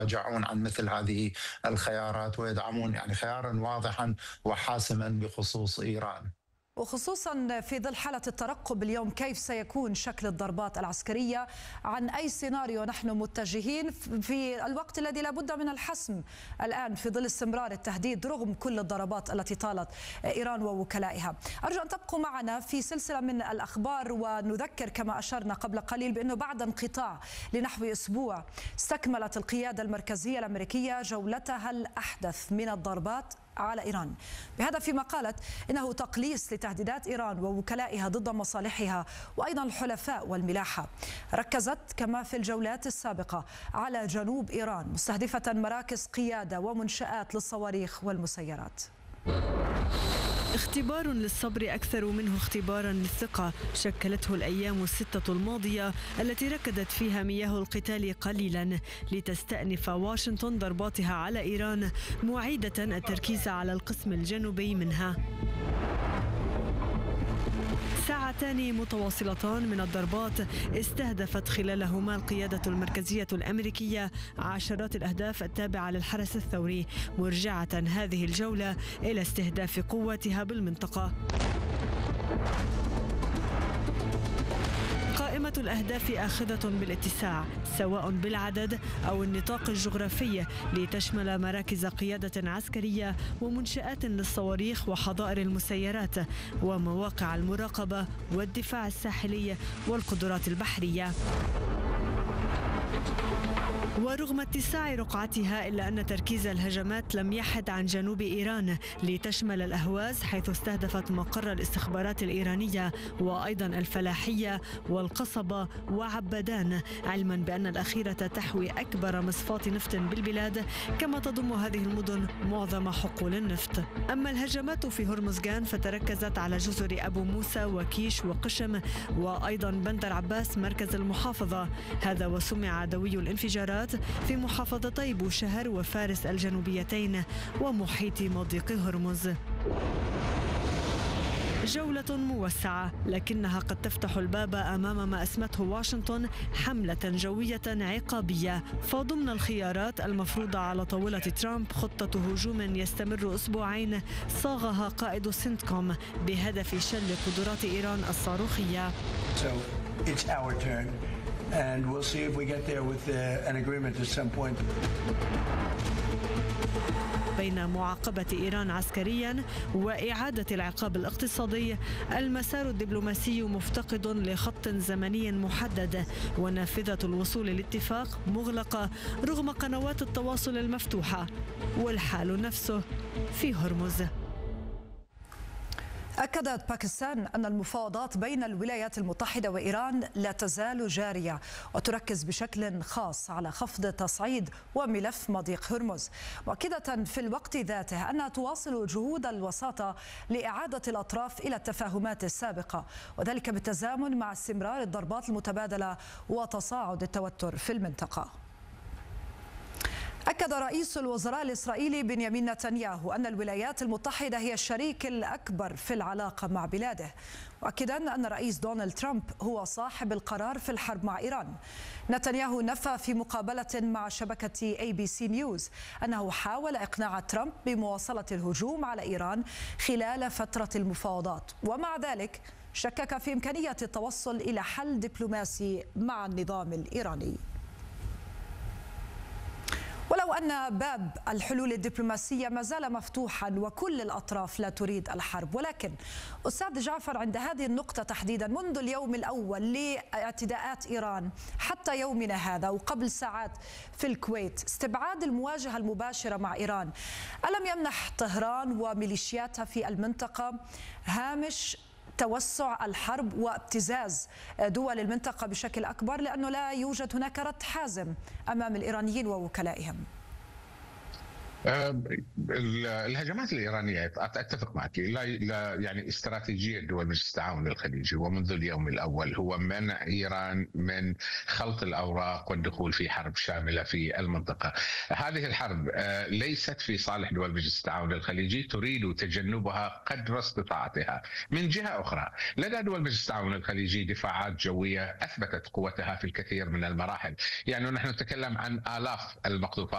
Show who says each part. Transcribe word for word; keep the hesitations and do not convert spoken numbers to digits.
Speaker 1: يتراجعون عن مثل هذه الخيارات ويدعمون يعني خيارا واضحا وحاسما بخصوص إيران.
Speaker 2: وخصوصا في ظل حالة الترقب اليوم، كيف سيكون شكل الضربات العسكرية؟ عن أي سيناريو نحن متجهين في الوقت الذي لا بد من الحسم الآن في ظل استمرار التهديد رغم كل الضربات التي طالت إيران ووكلائها؟ أرجو أن تبقوا معنا في سلسلة من الأخبار، ونذكر كما أشرنا قبل قليل بأنه بعد انقطاع لنحو أسبوع استكملت القيادة المركزية الأمريكية جولتها الأحدث من الضربات على إيران، بهذا فيما قالت إنه تقليص لتهديدات إيران ووكلائها ضد مصالحها وأيضا الحلفاء والملاحة. ركزت كما في الجولات السابقة على جنوب إيران، مستهدفة مراكز قيادة ومنشآت للصواريخ والمسيرات.
Speaker 3: اختبار للصبر أكثر منه اختبارا للثقة شكلته الأيام الستة الماضية التي ركدت فيها مياه القتال قليلا لتستأنف واشنطن ضرباتها على إيران، معيدة التركيز على القسم الجنوبي منها. ساعتان متواصلتان من الضربات استهدفت خلالهما القيادة المركزية الأمريكية عشرات الأهداف التابعة للحرس الثوري، مرجعة هذه الجولة إلى استهداف قواتها بالمنطقة. قائمة الأهداف آخذة بالاتساع سواء بالعدد أو النطاق الجغرافي، لتشمل مراكز قيادة عسكرية ومنشآت للصواريخ وحظائر المسيرات ومواقع المراقبة والدفاع الساحلي والقدرات البحرية. ورغم اتساع رقعتها إلا أن تركيز الهجمات لم يحد عن جنوب إيران، لتشمل الأهواز حيث استهدفت مقر الاستخبارات الإيرانية وأيضا الفلاحية والقصبة وعبدان، علما بأن الأخيرة تحوي أكبر مصفاة نفط بالبلاد، كما تضم هذه المدن معظم حقول النفط. أما الهجمات في هرمزغان فتركزت على جزر أبو موسى وكيش وقشم وأيضا بندر عباس مركز المحافظة، هذا وسمع عدوي الانفجارات في محافظتي بوشهر وفارس الجنوبيتين ومحيط مضيق هرمز. جولة موسعة لكنها قد تفتح الباب أمام ما أسمته واشنطن حملة جوية عقابية، فضمن الخيارات المفروضة على طاولة ترامب خطة هجوم يستمر أسبوعين صاغها قائد سنتكوم بهدف شل قدرات إيران الصاروخية.
Speaker 4: So it's our turn. And we'll see if we get there with uh, an agreement at some point.
Speaker 3: بين معاقبة إيران عسكريا وإعادة العقاب الاقتصادي، المسار الدبلوماسي مفتقد لخط زمني محدد، ونافذة الوصول لاتفاق مغلقة رغم قنوات التواصل المفتوحة، والحال نفسه في هرمز.
Speaker 2: أكدت باكستان أن المفاوضات بين الولايات المتحدة وإيران لا تزال جارية، وتركز بشكل خاص على خفض تصعيد وملف مضيق هرمز، مؤكدة في الوقت ذاته أنها تواصل جهود الوساطة لإعادة الأطراف إلى التفاهمات السابقة، وذلك بالتزامن مع استمرار الضربات المتبادلة وتصاعد التوتر في المنطقة. أكد رئيس الوزراء الإسرائيلي بنيامين نتنياهو أن الولايات المتحدة هي الشريك الأكبر في العلاقة مع بلاده، مؤكدا أن الرئيس دونالد ترامب هو صاحب القرار في الحرب مع إيران. نتنياهو نفى في مقابلة مع شبكة إيه بي سي نيوز أنه حاول إقناع ترامب بمواصلة الهجوم على إيران خلال فترة المفاوضات، ومع ذلك شكك في إمكانية التوصل إلى حل دبلوماسي مع النظام الإيراني. ولو أن باب الحلول الدبلوماسية ما زال مفتوحا وكل الأطراف لا تريد الحرب، ولكن أستاذ جعفر عند هذه النقطة تحديدا منذ اليوم الأول لاعتداءات إيران حتى يومنا هذا وقبل ساعات في الكويت، استبعاد المواجهة المباشرة مع إيران ألم يمنح طهران وميليشياتها في المنطقة هامش توسع الحرب وابتزاز دول المنطقة بشكل أكبر، لأنه لا يوجد هناك رد حازم أمام الإيرانيين ووكلائهم؟
Speaker 5: الهجمات الإيرانية أتفق معك، لا لا يعني استراتيجية دول مجلس التعاون الخليجي ومنذ اليوم الأول هو منع إيران من خلط الأوراق والدخول في حرب شاملة في المنطقة. هذه الحرب ليست في صالح دول مجلس التعاون الخليجي، تريد تجنبها قدر استطاعتها. من جهة أخرى لدى دول مجلس التعاون الخليجي دفاعات جوية أثبتت قوتها في الكثير من المراحل، يعني نحن نتكلم عن آلاف المقذوفات